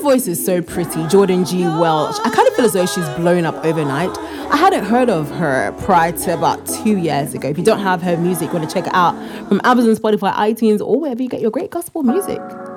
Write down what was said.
voice is so pretty. Jordan G. Welch. I kind of feel as though she's blown up overnight. I hadn't heard of her prior to about 2 years ago. If you don't have her music, you want to check it out from Amazon, Spotify, iTunes, or wherever you get your great gospel music.